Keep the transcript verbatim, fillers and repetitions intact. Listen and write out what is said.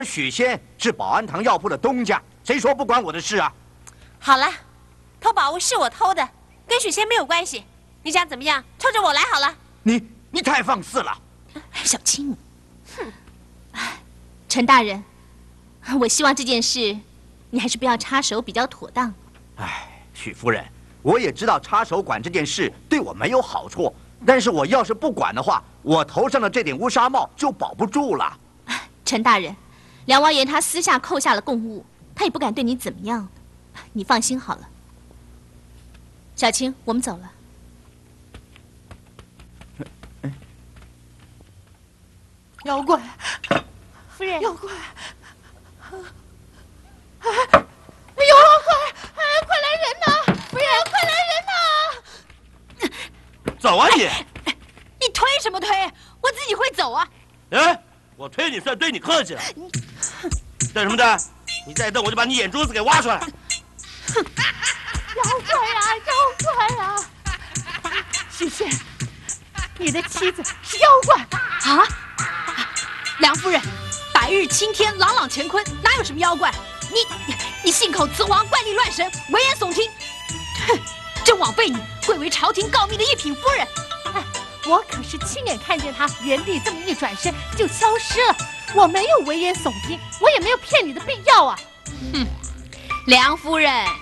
许仙是保安堂药铺的东家，谁说不关我的事啊？ 好了，偷宝物是我偷的，跟许仙没有关系。你想怎么样？冲着我来好了。 你你太放肆了！ 小青，哼，陈大人，我希望这件事你还是不要插手比较妥当。 哎，许夫人，我也知道插手管这件事对我没有好处，但是我要是不管的话，我头上的这顶乌纱帽就保不住了。 陈大人，梁王爷他私下扣下了贡物，他也不敢对你怎么样，你放心好了。小青，我们走了。 妖怪， 夫人， 妖怪，哎，妖怪，哎，快来人呐！夫人，快来人呐！ 走啊你！ 你推什么推？我自己会走啊。 哎，我推你算对你客气了。瞪什么瞪？你再瞪我就把你眼珠子给挖出来。 妖怪呀，妖怪呀！许仙，你的妻子是妖怪啊！梁夫人，百日青天，朗朗乾坤，哪有什么妖怪？你你信口雌黄，怪力乱神，危言耸听，哼，真枉费你贵为朝廷诰命的一品夫人。 哎，我可是亲眼看见他原地这么一转身就消失了，我没有危言耸听，我也没有骗你的必要啊。 哼，梁夫人，